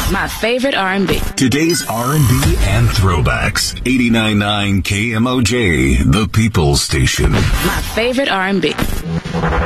My favorite R&B. Today's R&B and throwbacks. 89.9 KMOJ, the People's Station. My favorite R&B.